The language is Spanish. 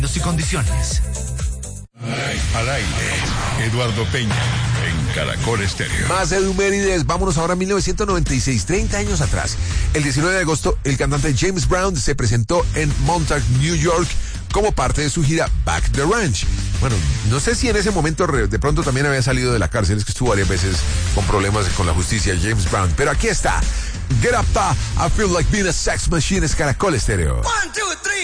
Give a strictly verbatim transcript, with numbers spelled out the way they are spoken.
y condiciones. Al aire, Eduardo Peña, en Caracol Estéreo. Más Edumérides, vámonos ahora a mil novecientos noventa y seis, treinta años atrás. El diecinueve de agosto, el cantante James Brown se presentó en Montauk, New York, como parte de su gira Back the Ranch. Bueno, no sé si en ese momento de pronto también había salido de la cárcel, es que estuvo varias veces con problemas con la justicia, James Brown. Pero aquí está, Get Up, Ta, I Feel Like Being a Sex Machine, es Caracol Estéreo. One, two, three.